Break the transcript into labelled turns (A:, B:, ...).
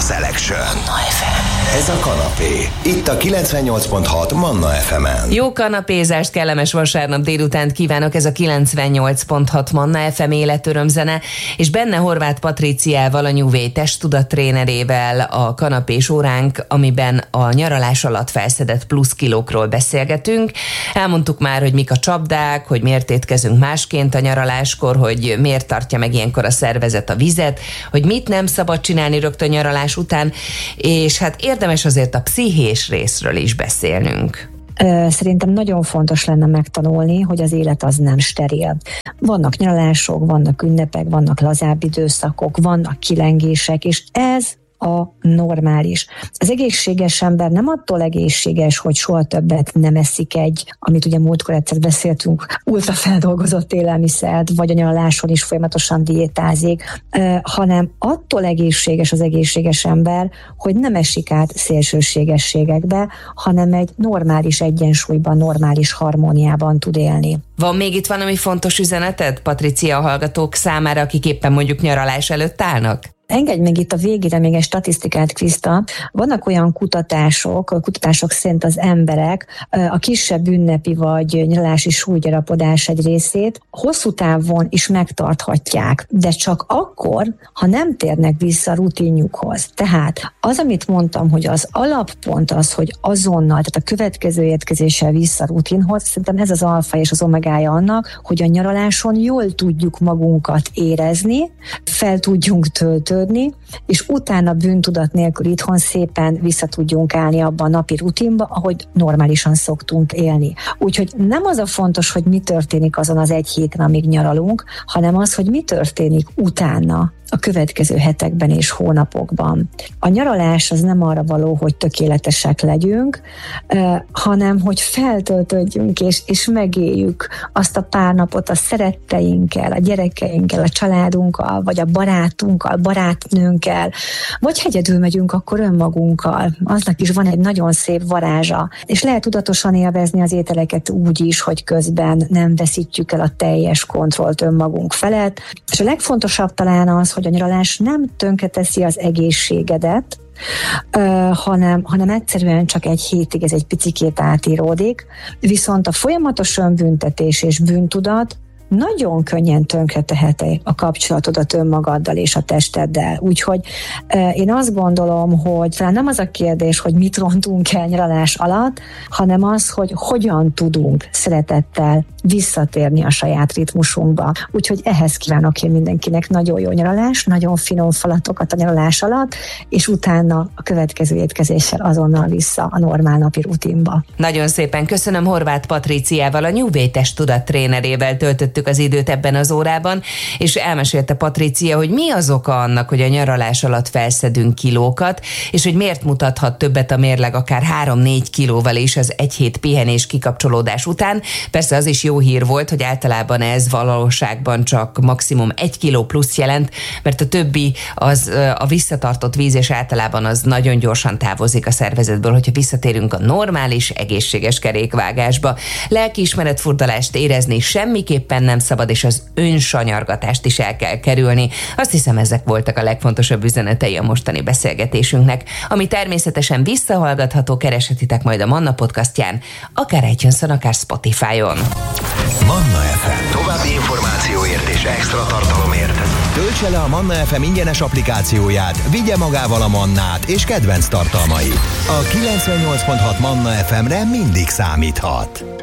A: Selection. Manna FM. Ez a kanapé. Itt a 98.6 Manna FM-en.
B: Jó kanapézást, kellemes vasárnap délutánt kívánok, ez a 98.6 Manna FM életörömzene, és benne Horváth Patriciával, a New Way testtudattrénerével a kanapés óránk, amiben a nyaralás alatt felszedett plusz kilókról beszélgetünk. Elmondtuk már, hogy mik a csapdák, hogy miért étkezünk másként a nyaraláskor, hogy miért tartja meg ilyenkor a szervezet a vizet, hogy mit nem szabad csinálni rögtön nyaralás után, és hát érdemes azért a pszichés részről is beszélnünk.
C: Szerintem nagyon fontos lenne megtanulni, hogy az élet az nem steril. Vannak nyaralások, vannak ünnepek, vannak lazább időszakok, vannak kilengések, és ez a normális. Az egészséges ember nem attól egészséges, hogy soha többet nem eszik amit ugye múltkor egyszer beszéltünk, ultrafeldolgozott élelmiszert, vagy a nyaraláson is folyamatosan diétázik, hanem attól egészséges az egészséges ember, hogy nem esik át szélsőségességekbe, hanem egy normális egyensúlyban, normális harmóniában tud élni.
B: Van még itt valami fontos üzeneted, Patricia, a hallgatók számára, akik éppen mondjuk nyaralás előtt állnak?
C: Engedj meg itt a végére még egy statisztikát, Kriszta. Vannak olyan kutatások szerint az emberek a kisebb ünnepi vagy nyaralási súlygyarapodás egy részét hosszú távon is megtarthatják, de csak akkor, ha nem térnek vissza a rutinjukhoz. Tehát az, amit mondtam, hogy az alappont az, hogy azonnal, tehát a következő étkezéssel vissza a rutinhoz, szerintem ez az alfa és az omegája annak, hogy a nyaraláson jól tudjuk magunkat érezni, fel tudjunk töltődni, és utána bűntudat nélkül itthon szépen vissza tudjunk állni abba a napi rutinba, ahogy normálisan szoktunk élni. Úgyhogy nem az a fontos, hogy mi történik azon az egy héten, amíg nyaralunk, hanem az, hogy mi történik utána, a következő hetekben és hónapokban. A nyaralás az nem arra való, hogy tökéletesek legyünk, hanem hogy feltöltődjünk és megéljük azt a pár napot a szeretteinkkel, a gyerekeinkkel, a családunkkal, vagy a barátunkkal, barátnőnkkel, vagy egyedül megyünk akkor önmagunkkal. Aznak is van egy nagyon szép varázsa, és lehet tudatosan élvezni az ételeket úgy is, hogy közben nem veszítjük el a teljes kontrollt önmagunk felett. És a legfontosabb talán az, hogy a nyaralás nem tönkreteszi az egészségedet, hanem egyszerűen csak egy hétig ez egy picikét átíródik, viszont a folyamatos önbüntetés és bűntudat nagyon könnyen tönkreteheti a kapcsolatodat önmagaddal és a testeddel. Úgyhogy én azt gondolom, hogy talán nem az a kérdés, hogy mit rontunk el nyaralás alatt, hanem az, hogy hogyan tudunk szeretettel visszatérni a saját ritmusunkba. Úgyhogy ehhez kívánok én mindenkinek nagyon jó nyaralást, nagyon finom falatokat a nyaralás alatt, és utána a következő étkezéssel azonnal vissza a normál napi rutinba.
B: Nagyon szépen köszönöm, Horváth Patriciával, a New Way testtudattrénerével töltöttük az időt ebben az órában, és elmesélte Patricia, hogy mi az oka annak, hogy a nyaralás alatt felszedünk kilókat, és hogy miért mutathat többet a mérleg akár 3-4 kilóval is az egy hét pihenés kikapcsolódás után. Persze az is jó hír volt, hogy általában ez valóságban csak maximum 1 kiló plusz jelent, mert a többi az a visszatartott víz, és általában az nagyon gyorsan távozik a szervezetből, hogyha visszatérünk a normális, egészséges kerékvágásba. Lelkiismeretfurdalást érezni semmiképpen nem szabad, és az önsanyargatást is el kell kerülni. Azt hiszem, ezek voltak a legfontosabb üzenetei a mostani beszélgetésünknek, ami természetesen visszahallgatható, kereshetitek majd a Manna podcastján, akár iTunes-on, akár Spotify-on.
A: Manna FM. További információért és extra tartalomért töltse le a Manna FM ingyenes applikációját, vigye magával a Mannát és kedvenc tartalmait. A 98.6 Manna FM-re mindig számíthat.